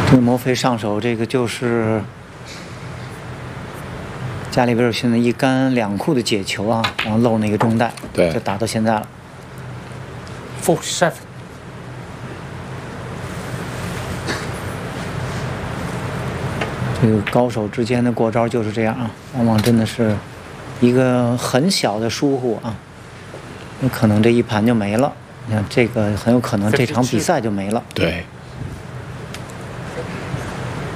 这个莫非上手，这个就是加里维尔现在一杆两库的解球啊，然后漏那个中带， 对， 就打到现在了。 47。 这个高手之间的过招就是这样啊，往往真的是一个很小的疏忽啊，有可能这一盘就没了。你看这个很有可能这场比赛就没了。 对。